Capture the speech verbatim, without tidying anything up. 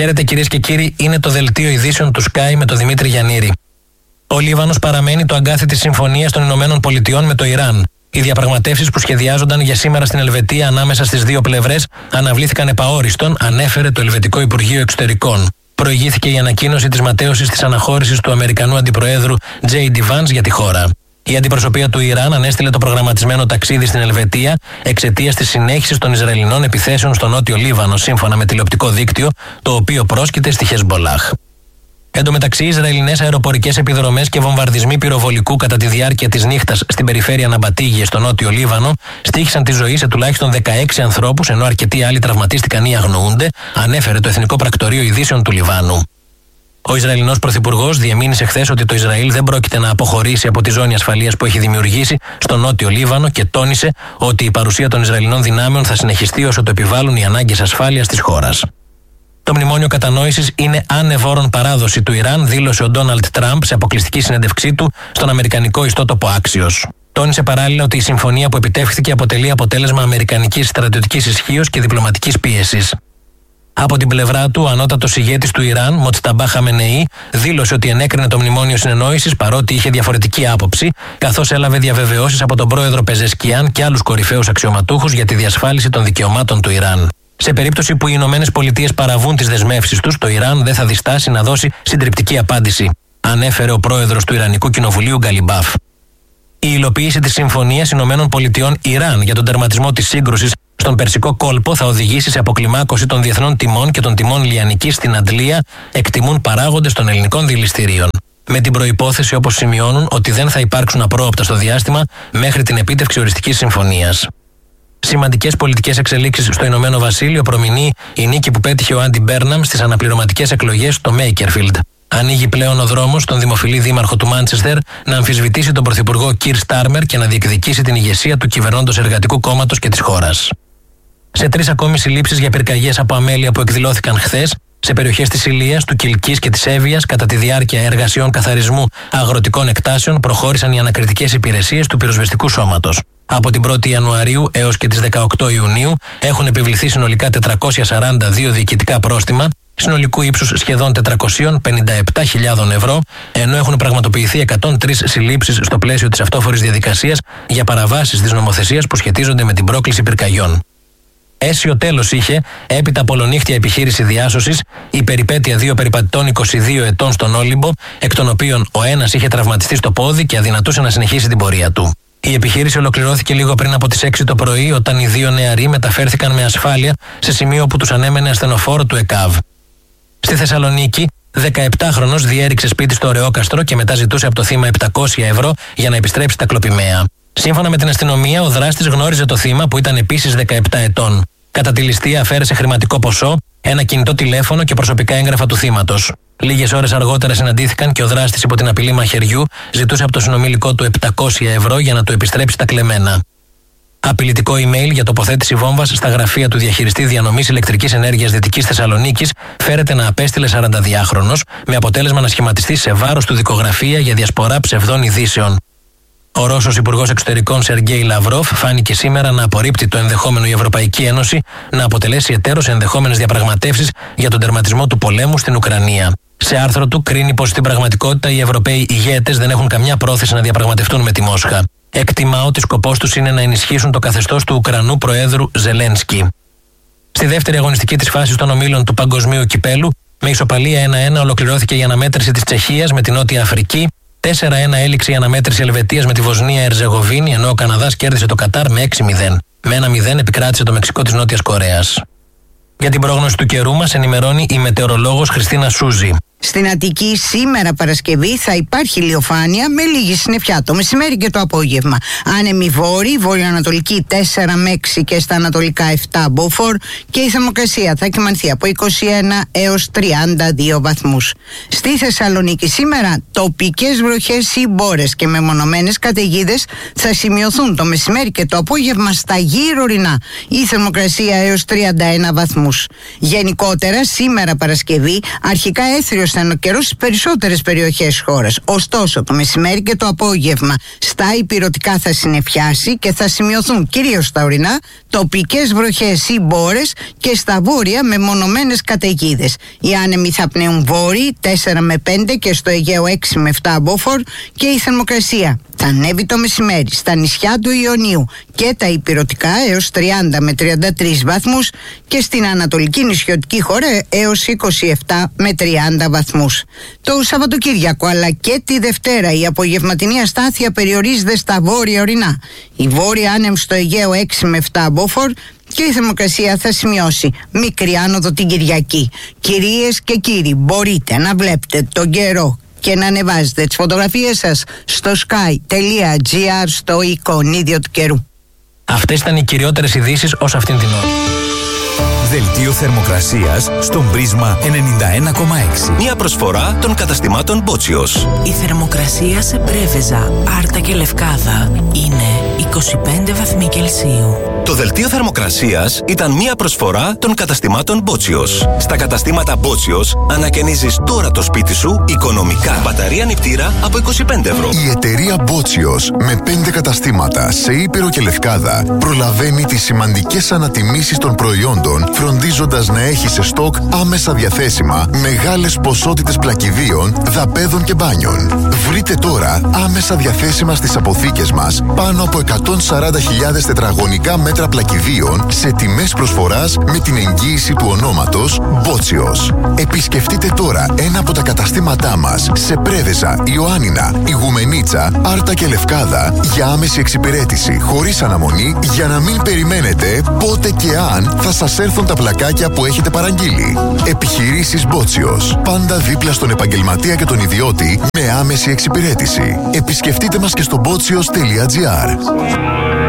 Χαίρετε κυρίες και κύριοι, είναι το δελτίο ειδήσεων του Sky με τον Δημήτρη Γιαννήρη. Ο Λίβανος παραμένει το αγκάθι της συμφωνίας των Ηνωμένων Πολιτειών με το Ιράν. Οι διαπραγματεύσεις που σχεδιάζονταν για σήμερα στην Ελβετία ανάμεσα στις δύο πλευρές αναβλήθηκαν επαόριστον, ανέφερε το Ελβετικό Υπουργείο Εξωτερικών. Προηγήθηκε η ανακοίνωση της ματαίωσης της αναχώρησης του Αμερικανού Αντιπροέδρου τζέι ντι Vance για τη χώρα. Η αντιπροσωπεία του Ιράν ανέστειλε το προγραμματισμένο ταξίδι στην Ελβετία εξαιτίας της συνέχισης των Ισραηλινών επιθέσεων στο νότιο Λίβανο, σύμφωνα με τηλεοπτικό δίκτυο, το οποίο πρόσκειται στη Χεσμπολάχ. Εν τω μεταξύ, Ισραηλινές αεροπορικές επιδρομές και βομβαρδισμοί πυροβολικού κατά τη διάρκεια της νύχτας στην περιφέρεια Ναμπατίγιε, στο νότιο Λίβανο, στοίχησαν τη ζωή σε τουλάχιστον δεκαέξι ανθρώπους, ενώ αρκετοί άλλοι τραυματίστηκαν ή αγνοούνται, ανέφερε το Εθνικό Πρακτορείο Ειδήσεων του Λιβάνου. Ο Ισραηλινός Πρωθυπουργός διεμήνυσε χθες ότι το Ισραήλ δεν πρόκειται να αποχωρήσει από τη ζώνη ασφαλείας που έχει δημιουργήσει στο νότιο Λίβανο και τόνισε ότι η παρουσία των Ισραηλινών δυνάμεων θα συνεχιστεί όσο το επιβάλλουν οι ανάγκες ασφάλειας της χώρας. Το μνημόνιο κατανόησης είναι ανεβόρον παράδοση του Ιράν, δήλωσε ο Ντόναλντ Τραμπ σε αποκλειστική συνέντευξή του στον αμερικανικό ιστότοπο Axios. Τόνισε παράλληλα ότι η συμφωνία που επιτεύχθηκε αποτελεί αποτέλεσμα αμερικανικής στρατιωτικής ισχύως και διπλωματικής πίεσης. Από την πλευρά του, ο ανώτατος ηγέτης του Ιράν, Μοτζταμπά Χαμενεή, δήλωσε ότι ενέκρινε το μνημόνιο συνεννόησης παρότι είχε διαφορετική άποψη, καθώς έλαβε διαβεβαιώσεις από τον πρόεδρο Πεζεσκιάν και άλλους κορυφαίους αξιωματούχους για τη διασφάλιση των δικαιωμάτων του Ιράν. Σε περίπτωση που οι Ηνωμένες Πολιτείες παραβούν τις δεσμεύσεις τους, το Ιράν δεν θα διστάσει να δώσει συντριπτική απάντηση, ανέφερε ο πρόεδρος του Ιρανικού Κοινοβουλίου Γκαλιμπάφ. Η υλοποίηση της Συμφωνίας Ηνωμένων Πολιτειών Ιράν για τον τερματισμό της σύγκρουσης στον Περσικό κόλπο θα οδηγήσει σε αποκλιμάκωση των διεθνών τιμών και των τιμών λιανικής στην Αντλία, εκτιμούν παράγοντες των ελληνικών δηληστηρίων. Με την προϋπόθεση, όπως σημειώνουν, ότι δεν θα υπάρξουν απρόοπτα στο διάστημα μέχρι την επίτευξη οριστικής συμφωνίας. Σημαντικές πολιτικές εξελίξεις στο Ηνωμένο Βασίλειο προμηνύει η νίκη που πέτυχε ο Άντι Μπέρναμ στις αναπληρωματικές εκλογές στο Μέικερφιλντ. Ανοίγει πλέον ο δρόμος στον δημοφιλή δήμαρχο του Μάντσεστερ να αμφισβητήσει τον πρωθυπουργό Κιρ Στάρμερ και να διεκδικήσει την ηγεσία του κυβερνώντος εργατικού κόμματος και της χώρας. Σε τρεις ακόμη συλλήψεις για πυρκαγιές από αμέλεια που εκδηλώθηκαν χθες σε περιοχές της Ηλίας, του Κιλκής και της Εύβοιας κατά τη διάρκεια εργασιών καθαρισμού αγροτικών εκτάσεων προχώρησαν οι ανακριτικές υπηρεσίες του πυροσβεστικού σώματος. Από την πρώτη Ιανουαρίου έως και τις δεκαοκτώ Ιουνίου έχουν επιβληθεί συνολικά τετρακόσια σαράντα δύο διοικητικά πρόστιμα συνολικού ύψους σχεδόν τετρακόσιες πενήντα επτά χιλιάδες ευρώ, ενώ έχουν πραγματοποιηθεί εκατόν τρεις συλλήψεις στο πλαίσιο της αυτόφορης διαδικασίας για παραβάσεις της νομοθεσίας που σχετίζονται με την πρόκληση πυρκαγιών. Αίσιο τέλος είχε, έπειτα από ολονύχτια επιχείρηση διάσωσης, η περιπέτεια δύο περιπατητών είκοσι δύο ετών στον Όλυμπο, εκ των οποίων ο ένας είχε τραυματιστεί στο πόδι και αδυνατούσε να συνεχίσει την πορεία του. Η επιχείρηση ολοκληρώθηκε λίγο πριν από τις έξι το πρωί, όταν οι δύο νεαροί μεταφέρθηκαν με ασφάλεια σε σημείο που τους ανέμενε ασθενοφόρο του ΕΚΑΒ. Στη Θεσσαλονίκη, δεκαεπτάχρονος διέριξε σπίτι στο Ωρεόκαστρο και μετά ζητούσε από το θύμα επτακόσια ευρώ για να επιστρέψει τα κλοπημαία. Σύμφωνα με την αστυνομία, ο δράστης γνώριζε το θύμα που ήταν επίσης δεκαεπτά ετών. Κατά τη ληστεία αφαίρεσε χρηματικό ποσό, ένα κινητό τηλέφωνο και προσωπικά έγγραφα του θύματος. Λίγες ώρες αργότερα συναντήθηκαν και ο δράστης υπό την απειλή μαχαιριού ζητούσε από το συνομήλικό του επτακόσια ευρώ για να του επιστρέψει τα κλεμμένα. Απειλητικό email για τοποθέτηση βόμβας στα γραφεία του διαχειριστή διανομής ηλεκτρικής ενέργειας Δυτικής Θεσσαλονίκης φέρεται να απέστειλε σαρανταδυάχρονος, με αποτέλεσμα να σχηματιστεί σε βάρος του δικογραφία για διασπορά ψευδών ειδήσεων. Ο Ρώσος Υπουργός Εξωτερικών Σεργέη Λαυρόφ φάνηκε σήμερα να απορρίπτει το ενδεχόμενο η Ευρωπαϊκή Ένωση να αποτελέσει εταίρος σε ενδεχόμενες διαπραγματεύσεις για τον τερματισμό του πολέμου στην Ουκρανία. Σε άρθρο του κρίνει πως στην πραγματικότητα οι Ευρωπαίοι ηγέτες δεν έχουν καμιά πρόθεση να διαπραγματευτούν με τη Μόσχα. Εκτιμά ότι σκοπός τους είναι να ενισχύσουν το καθεστώς του Ουκρανού Προέδρου Ζελένσκι. Στη δεύτερη αγωνιστική της φάσης των ομίλων του Παγκοσμίου Κυπέλου, με ισοπαλία ένα ένα ολοκληρώθηκε η αναμέτρηση της Τσεχίας με την Νότια Αφρική. τέσσερα ένα έληξε η αναμέτρηση Ελβετίας με τη Βοσνία Ερζεγοβίνη, ενώ ο Καναδάς κέρδισε το Κατάρ με έξι μηδέν. Με ένα μηδέν επικράτησε το Μεξικό της Νότιας Κορέας. Για την πρόγνωση του καιρού μας ενημερώνει η μετεωρολόγος Χριστίνα Σούζη. Στην Αττική σήμερα Παρασκευή θα υπάρχει ηλιοφάνεια με λίγη συννεφιά το μεσημέρι και το απόγευμα. Άνεμη βόρη, βορειοανατολική τέσσερα με έξι και στα ανατολικά επτά μποφόρ και η θερμοκρασία θα κυμανθεί από είκοσι ένα έως τριάντα δύο βαθμούς. Στη Θεσσαλονίκη σήμερα τοπικές βροχές ή μπόρες και μεμονωμένες καταιγίδες θα σημειωθούν το μεσημέρι και το απόγευμα στα γύρω ορεινά. Η θερμοκρασία έως τριάντα ένα βαθμούς. Γενικότερα σήμερα Παρασκευή αρχικά έθριος στενό καιρό στις περισσότερες περιοχές χώρας. Ωστόσο, το μεσημέρι και το απόγευμα στα ηπειρωτικά θα συννεφιάσει και θα σημειωθούν κυρίως στα ορεινά τοπικές βροχές ή μπόρες και στα βόρεια μεμονωμένες καταιγίδες. Οι άνεμοι θα πνέουν βόρειοι τέσσερα με πέντε και στο Αιγαίο έξι με επτά μποφόρ και η θερμοκρασία θα ανέβει το μεσημέρι στα νησιά του Ιωνίου και τα ηπειρωτικά έως τριάντα με τριάντα τρεις βαθμούς και στην ανατολική νησιωτική χώρα έως είκοσι επτά με τριάντα βαθμούς. Το Σαββατοκύριακο αλλά και τη Δευτέρα η απογευματινή αστάθεια περιορίζεται στα βόρεια ορεινά. Η βόρεια άνεμη στο Αιγαίο έξι με επτά μποφόρ και η θερμοκρασία θα σημειώσει μικρή άνοδο την Κυριακή. Κυρίες και κύριοι, μπορείτε να βλέπετε τον καιρό και να ανεβάζετε τις φωτογραφίες σας στο sky.gr στο εικονίδιο του καιρού. Αυτές ήταν οι κυριότερες ειδήσεις ως αυτήν την ώρα. Δελτίο θερμοκρασίας στον Πρίσμα ενενήντα ένα κόμμα έξι. Μια προσφορά των καταστημάτων Μπότσιος. Η θερμοκρασία σε Πρέβεζα, Άρτα και Λευκάδα είναι είκοσι πέντε βαθμοί Κελσίου. Το δελτίο θερμοκρασίας ήταν μια προσφορά των καταστημάτων Μπότσιος. Στα καταστήματα Μπότσιος ανακαινίζεις τώρα το σπίτι σου οικονομικά. Μπαταρία νηπτήρα από είκοσι πέντε ευρώ. Η εταιρεία Μπότσιος με πέντε καταστήματα σε Ήπειρο και Λευκάδα προλαβαίνει τις σημαντικές ανατιμήσεις των προϊόντων, φροντίζοντας να έχει σε στόκ άμεσα διαθέσιμα μεγάλες ποσότητες πλακιδίων, δαπέδων και μπάνιων. Βρείτε τώρα άμεσα διαθέσιμα στις αποθήκες μας πάνω από εκατόν σαράντα χιλιάδες τετραγωνικά μέτρα πλακιδίων σε τιμές προσφοράς με την εγγύηση του ονόματος Μπότσιος. Επισκεφτείτε τώρα ένα από τα καταστήματά μας σε Πρέβεζα, Ιωάννινα, Ιγουμενίτσα, Άρτα και Λευκάδα για άμεση εξυπηρέτηση χωρίς αναμονή για να μην περιμένετε πότε και αν θα σας έρθουν τα πλακάκια που έχετε παραγγείλει. Επιχειρήσεις Μπότσιος. Πάντα δίπλα στον επαγγελματία και τον ιδιώτη με άμεση εξυπηρέτηση. Επισκεφτείτε μας και στο μπότσιος τελεία τζι άρ.